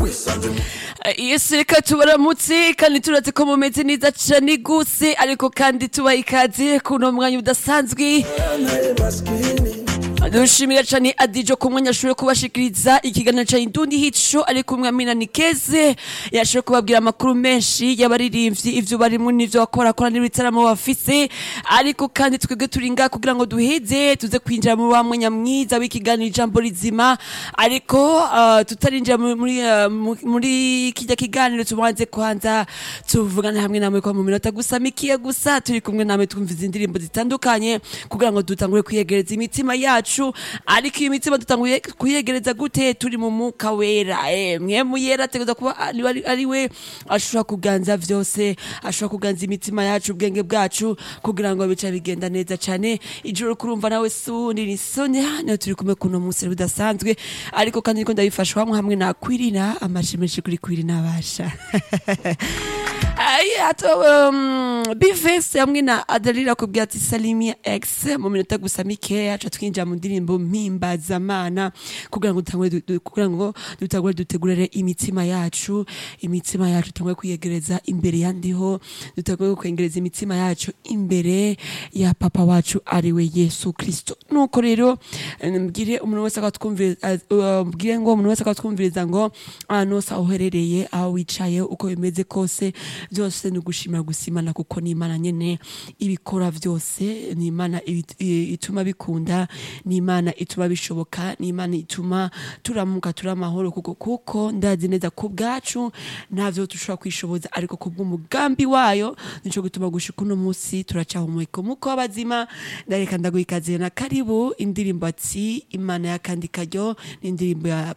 Yesu reka tubaramutse kandi turazi ko mumeze neza cane gose ariko kandi tubaha ikaze kuno mwanya udasanzwe dushimira cane Adijo ku mwanya ashoboye kubashikiriza ikiganiro ca Indundi Hit Show ariko umwe Amina Nikeze yashoboye kubabwira amakuru menshi y'abaririmbyi ivyo barimwe n'ivyo bakora n'ibitaramo bafise ariko kandi twebwe turinga kugira ngo duheze tuze kwinjira mu wa mwanya mwiza w'ikiganiro ijambo rizima ariko tutarinjira muri kijya kiganiro tubanze kwanza tuvugana hamwe namwe kwa mu minota gusa mikiye gusa turi kumwe namwe twumviza indirimbo zitandukanye kugira ngo dutangure kwiyegereza imitima yacu ariko iyi mitima dutanguye kuyegereza gute turi mu muka wera mwe muyera tegeza kuba ari we ashobora kuganza vyose ashobora kuganza imitima yacu ubwenge bwacu kugira ngo bica bigenda neza cyane ijuru kurumva nawe sundi ni Sonia no turi kumwe kuno munsi bidasanzwe ariko kandi niko ndabifashwa hamwe na Kwirina amashimeshi kuri Kwirina basha Bifese hamwe na Adalira kubwira ati Salimia X mu minota gusa mikeya aca twinjira mu ndirimbo mpimbazamana kugira ngo dutangure dutegurire imitima yacu tangwe kuyegereza imbere yandiho dutangure kwengereza imitima yacu imbere ya papa wacu ariwe Yesu Kristo nuko rero mbwire umuntu wese akatwumviriza ngo anosa uherereye aho wicaye uko bimeze kose byose ni gushimira gusimana kuko ni Imana nyene ibikora byose ni Imana ituma bikunda ni Imana ituma bishoboka ni Imana ituma turamuka turamahoro kuko ndazi neza ku bwacu ntavyo tushobora kwishoboza ariko kubw'umugambi wayo nico gutuma gushika uno munsi turacahumeka muko abazima ndareka ndaguhikaze na karibu indirimbo ati Imana yakandi karyo n'indirimbo ya